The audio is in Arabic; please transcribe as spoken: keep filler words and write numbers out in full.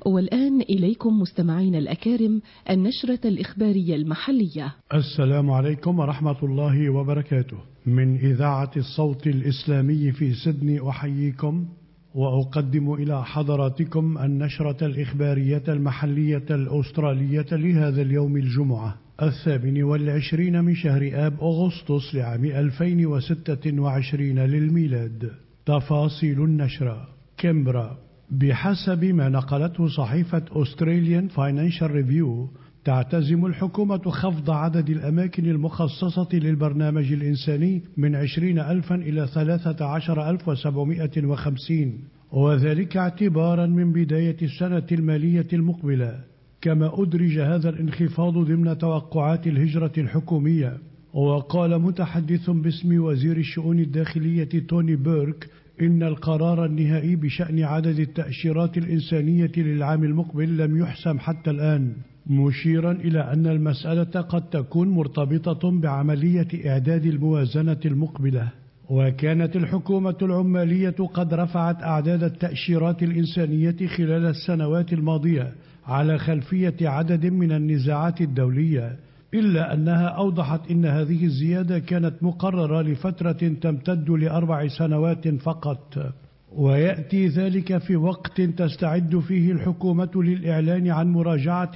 والآن إليكم مستمعين الأكارم النشرة الإخبارية المحلية. السلام عليكم ورحمة الله وبركاته. من إذاعة الصوت الإسلامي في سيدني أحييكم وأقدم إلى حضراتكم النشرة الإخبارية المحلية الأسترالية لهذا اليوم الجمعة الثامن والعشرين من شهر آب أغسطس لعام ألفين وستة وعشرين للميلاد. تفاصيل النشرة. كامبرا. بحسب ما نقلته صحيفة Australian Financial Review، تعتزم الحكومة خفض عدد الأماكن المخصصة للبرنامج الإنساني من عشرين ألفا إلى ثلاثة عشر ألف وسبعمائة وخمسين، وذلك اعتبارا من بداية السنة المالية المقبلة. كما أدرج هذا الانخفاض ضمن توقعات الهجرة الحكومية. وقال متحدث باسم وزير الشؤون الداخلية توني بيرك إن القرار النهائي بشأن عدد التأشيرات الإنسانية للعام المقبل لم يحسم حتى الآن، مشيرا إلى أن المسألة قد تكون مرتبطة بعملية إعداد الموازنة المقبلة. وكانت الحكومة العمالية قد رفعت أعداد التأشيرات الإنسانية خلال السنوات الماضية على خلفية عدد من النزاعات الدولية، إلا أنها أوضحت أن هذه الزيادة كانت مقررة لفترة تمتد لأربع سنوات فقط، ويأتي ذلك في وقت تستعد فيه الحكومة للإعلان عن مراجعة